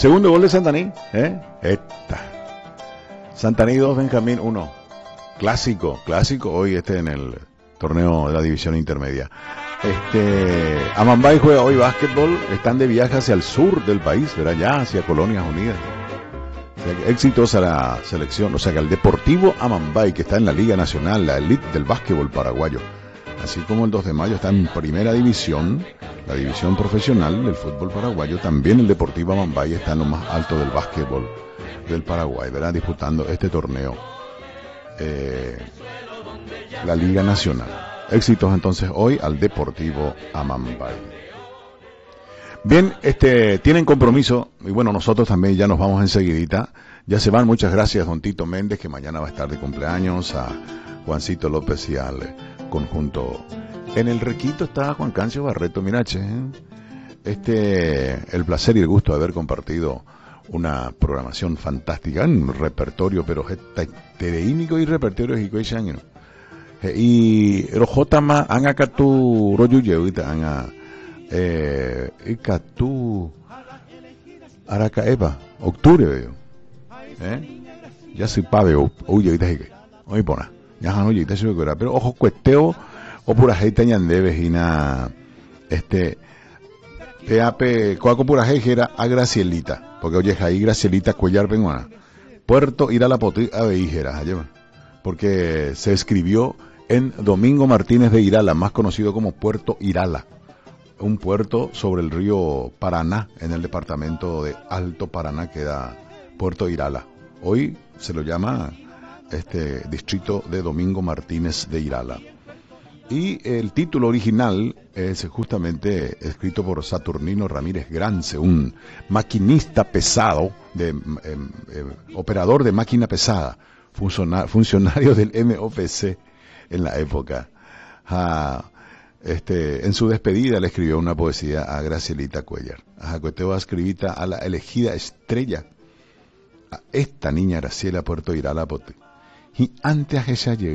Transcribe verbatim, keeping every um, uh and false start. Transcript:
Segundo gol de Santaní, ¿eh? Esta. Santaní dos, Benjamín uno. Clásico, clásico hoy este en el torneo de la división intermedia. Este, Amambay juega hoy básquetbol, están de viaje hacia el sur del país, ¿verdad? Ya hacia Colonias Unidas. O sea, exitosa la selección, o sea que el Deportivo Amambay, que está en la Liga Nacional, la elite del básquetbol paraguayo, así como el dos de mayo está en primera división, la división profesional del fútbol paraguayo, también el Deportivo Amambay está en lo más alto del básquetbol del Paraguay, ¿verdad? Disputando este torneo, eh, la Liga Nacional. Éxitos entonces hoy al Deportivo Amambay. Bien, este, tienen compromiso, y bueno, nosotros también ya nos vamos enseguidita. Ya se van, muchas gracias, don Tito Méndez, que mañana va a estar de cumpleaños, a Juancito López y al conjunto. En el requito está Juan Cancio Barreto Mirache, ¿eh? Este, el placer y el gusto de haber compartido una programación fantástica, un repertorio, pero tereínico y repertorio y coichan, y rojotama anga katu royuyeuita anga eh ikatu arakaeva octubre veo eh ya se pave oye ite hoy pona ya no oye ite se ve pero ojo cuesteo o pura gente ñande vecina este peape coaco pura gente a Gracielita porque oye ahí Gracielita Cuellar Penguana Puerto Irala Potí a Veijera porque se escribió en Domingo Martínez de Irala, más conocido como Puerto Irala, un puerto sobre el río Paraná, en el departamento de Alto Paraná, queda Puerto Irala. Hoy se lo llama este distrito de Domingo Martínez de Irala. Y el título original es justamente escrito por Saturnino Ramírez Grance, un maquinista pesado, de, eh, eh, operador de máquina pesada, funcionario del M O P C en la época. Ah, este, en su despedida le escribió una poesía a Gracielita Cuellar. Ajá, Cueteo escribita a la elegida estrella, a esta niña Graciela Puerto Irala Pote. Y antes a ella